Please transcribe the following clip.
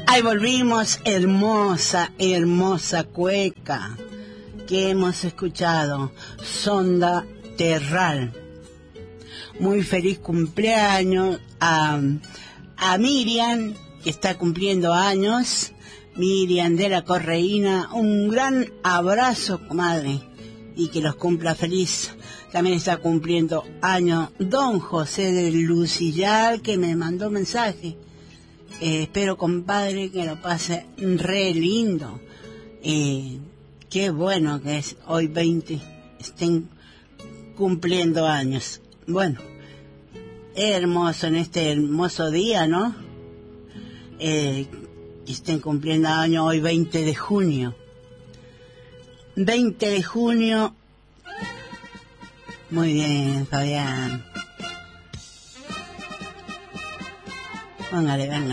Ahí volvimos, hermosa, hermosa cueca que hemos escuchado, Sonda Terral. Muy feliz cumpleaños a Miriam, que está cumpliendo años. Miriam de la Correína, un gran abrazo, comadre, y que los cumpla feliz. También está cumpliendo años don José de Lucillar, que me mandó mensaje. Espero, compadre, que lo pase re lindo. Qué bueno que es hoy 20, estén cumpliendo años. Bueno, hermoso en este hermoso día, ¿no? Que estén cumpliendo años hoy 20 de junio. 20 de junio. Muy bien, Fabián. Póngale, venga.